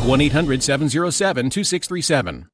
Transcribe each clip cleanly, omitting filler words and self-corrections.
1-800-707-2637.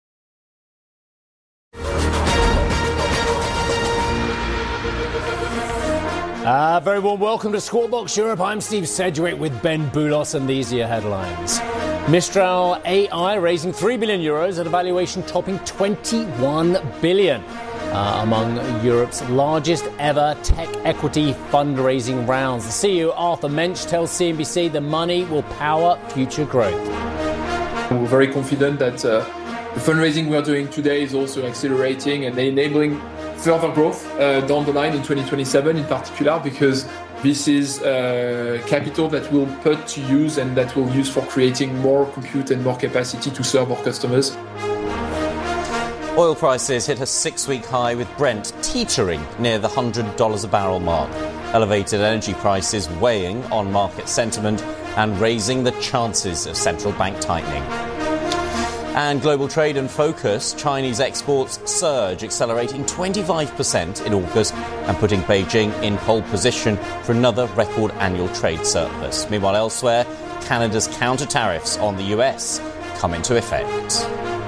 Very warm welcome to Squawk Box Europe. I'm Steve Sedgwick with Ben Boulos, and these are your headlines. Mistral AI raising €3 billion at a valuation topping $21 billion. Among Europe's largest ever tech equity fundraising rounds. The CEO, Arthur Mensch, tells CNBC the money will power future growth. We're very confident that the fundraising we are doing today is also accelerating and enabling further growth down the line in 2027 in particular, because this is capital that we'll put to use and that we'll use for creating more compute and more capacity to serve our customers. Oil prices hit a 6-week high, with Brent teetering near the $100 a barrel mark. Elevated energy prices weighing on market sentiment and raising the chances of central bank tightening. And global trade and focus, Chinese exports surge, accelerating 25% in August and putting Beijing in pole position for another record annual trade surplus. Meanwhile, elsewhere, Canada's counter tariffs on the US come into effect.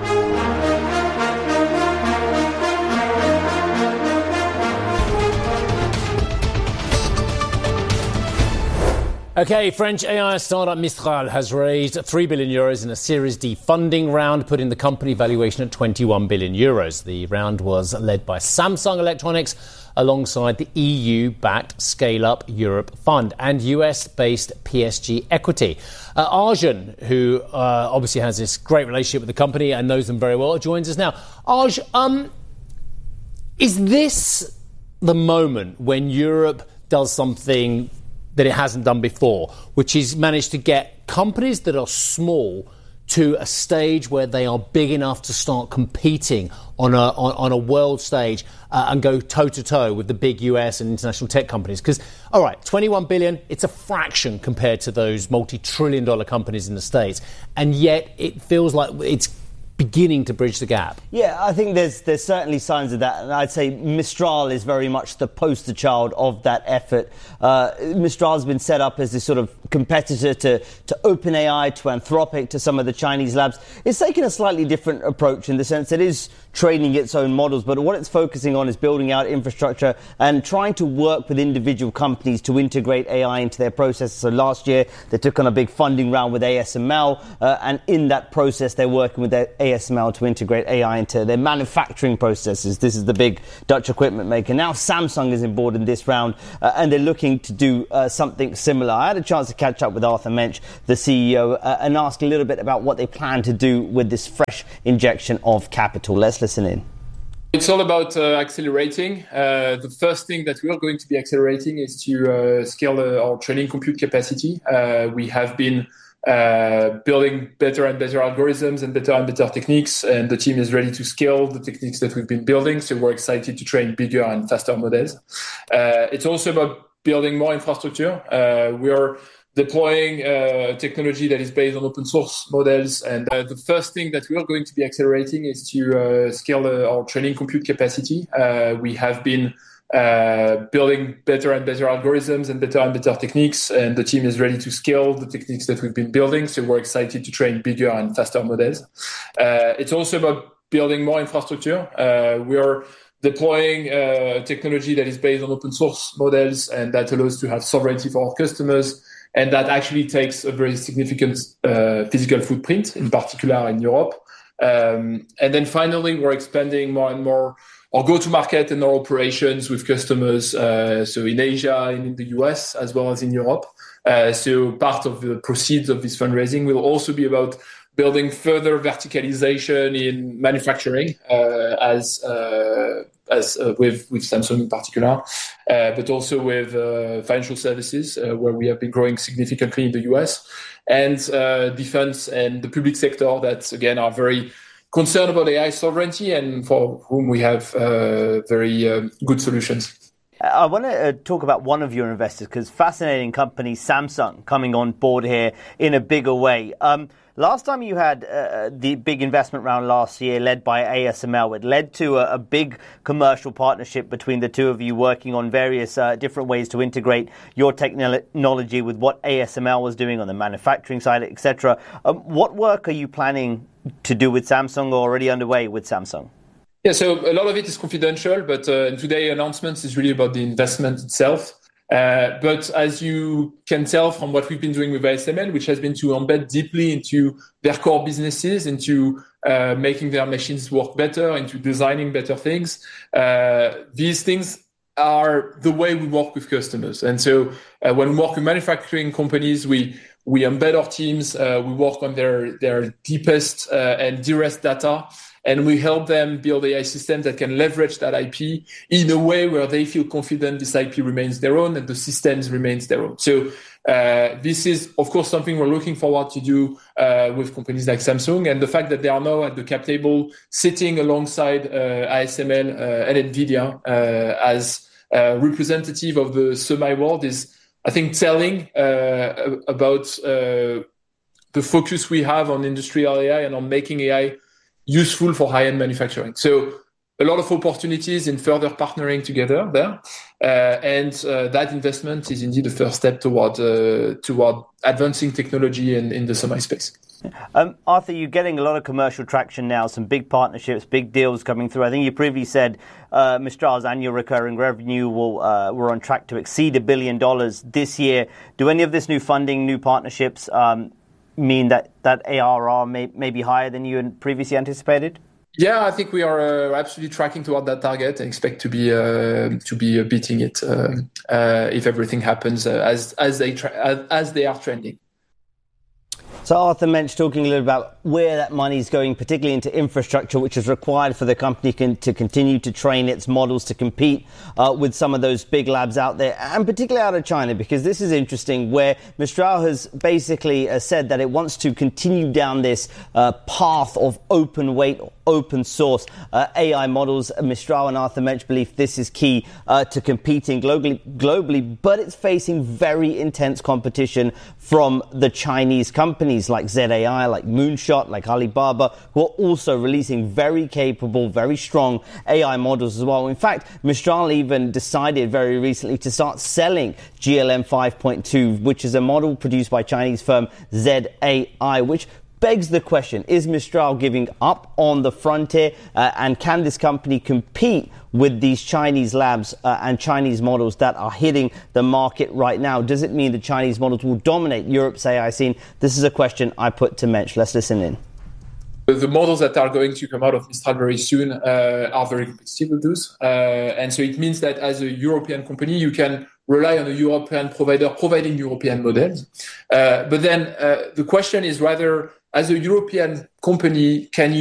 Okay, French AI startup Mistral has raised €3 billion in a Series D funding round, putting the company valuation at €21 billion. The round was led by Samsung Electronics alongside the EU-backed Scale Up Europe Fund and US-based PSG Equity. Arjun, who obviously has this great relationship with the company and knows them very well, joins us now. Arjun, is this the moment when Europe does something that it hasn't done before, which is managed to get companies that are small to a stage where they are big enough to start competing on a world stage and go toe-to-toe with the big US and international tech companies? Because, all right, 21 billion, it's a fraction compared to those multi-trillion-dollar companies in the States, and yet it feels like it's beginning to bridge the gap. Yeah, I think there's certainly signs of that, and I'd say Mistral is very much the poster child of that effort. Mistral's been set up as this sort of competitor to OpenAI, to Anthropic, to some of the Chinese labs. It's taken a slightly different approach in the sense it is training its own models, but what it's focusing on is building out infrastructure and trying to work with individual companies to integrate AI into their processes. So last year, they took on a big funding round with ASML, and in that process, they're working with their ASML to integrate AI into their manufacturing processes. This is the big Dutch equipment maker. Now Samsung is on board in this round, and they're looking to do something similar. I had a chance to catch up with Arthur Mensch, the CEO, and ask a little bit about what they plan to do with this fresh injection of capital. Let's listen in. It's all about accelerating. The first thing that we are going to be accelerating is to scale our training compute capacity. We have been building better and better algorithms and better techniques, and the team is ready to scale the techniques that we've been building. So we're excited to train bigger and faster models. It's also about building more infrastructure. We are deploying technology that is based on open source models. And the first thing that we are going to be accelerating is to scale our training compute capacity. We have been building better and better algorithms and better techniques, and the team is ready to scale the techniques that we've been building. So we're excited to train bigger and faster models. It's also about building more infrastructure. We are deploying technology that is based on open source models, and that allows to have sovereignty for our customers. And that actually takes a very significant physical footprint, in particular in Europe. And then finally, we're expanding more and more our go-to-market and our operations with customers, so in Asia and in the US, as well as in Europe. So part of the proceeds of this fundraising will also be about building further verticalization in manufacturing, as with Samsung in particular, but also with financial services, where we have been growing significantly in the US, and defense and the public sector that, again, are very concerned about AI sovereignty and for whom we have very good solutions. I want to talk about one of your investors, because fascinating company, Samsung, coming on board here in a bigger way. Last time you had the big investment round last year led by ASML, it led to a big commercial partnership between the two of you, working on various different ways to integrate your technology with what ASML was doing on the manufacturing side, etc. What work are you planning to do with Samsung, or already underway with Samsung? Yeah, so a lot of it is confidential, but today's announcements is really about the investment itself. But as you can tell from what we've been doing with ASML, which has been to embed deeply into their core businesses, into making their machines work better, into designing better things, these things are the way we work with customers. And so when we work with manufacturing companies, we embed our teams, we work on their deepest and dearest data, and we help them build AI systems that can leverage that IP in a way where they feel confident this IP remains their own and the systems remains their own. So this is, of course, something we're looking forward to do with companies like Samsung. And the fact that they are now at the cap table, sitting alongside ASML and NVIDIA as representative of the semi world is, I think, telling about the focus we have on industrial AI and on making AI useful for high-end manufacturing. So a lot of opportunities in further partnering together there. And that investment is indeed the first step toward advancing technology in the semi space. Arthur, you're getting a lot of commercial traction now, some big partnerships, big deals coming through. I think you previously said Mistral's annual recurring revenue we're on track to exceed $1 billion this year. Do any of this new funding, new partnerships mean that ARR may be higher than you had previously anticipated? Yeah, I think we are absolutely tracking toward that target and expect to be beating it if everything happens as they are trending. So Arthur Mensch talking a little about where that money is going, particularly into infrastructure, which is required for the company to continue to train its models to compete with some of those big labs out there, and particularly out of China, because this is interesting, where Mistral has basically said that it wants to continue down this path of open weight, open source AI models. Mistral and Arthur Mensch believe this is key to competing globally, but it's facing very intense competition from the Chinese companies like ZAI, like Moonshot, like Alibaba, who are also releasing very capable, very strong AI models as well. In fact, Mistral even decided very recently to start selling GLM 5.2, which is a model produced by Chinese firm ZAI, which begs the question, is Mistral giving up on the frontier, and can this company compete with these Chinese labs and Chinese models that are hitting the market right now? Does it mean the Chinese models will dominate Europe's AI scene? This is a question I put to Mensch. Let's listen in. The models that are going to come out of Mistral very soon are very competitive with those. And so it means that as a European company, you can rely on a European provider providing European models. But then the question is rather, as a European company, can you